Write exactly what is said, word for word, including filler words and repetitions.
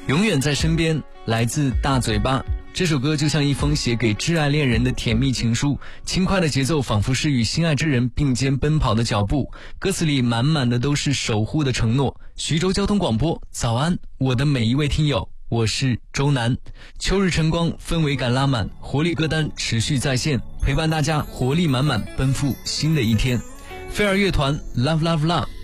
永远在身边，来自大嘴巴。这首歌就像一封写给挚爱恋人的甜蜜情书，轻快的节奏仿佛是与心爱之人并肩奔跑的脚步，歌词里满满的都是守护的承诺。徐州交通广播，早安，我的每一位听友，我是周南。秋日晨光，氛围感拉满，活力歌单持续在线，陪伴大家活力满满奔赴新的一天。飞儿乐团 Love Love Love